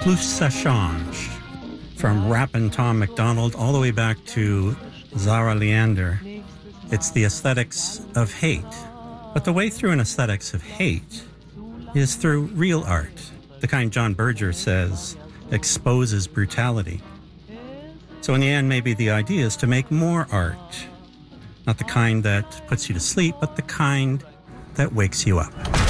plus ça change. From Rappin' Tom MacDonald all the way back to Zara Leander, it's the aesthetics of hate. But the way through an aesthetics of hate is through real art, the kind John Berger says exposes brutality. So in the end, maybe the idea is to make more art, not the kind that puts you to sleep, but the kind that wakes you up.